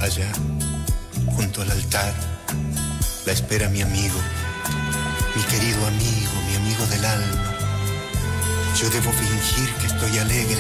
Allá, junto al altar, la espera mi amigo, mi querido amigo, mi amigo del alma. Yo debo fingir que estoy alegre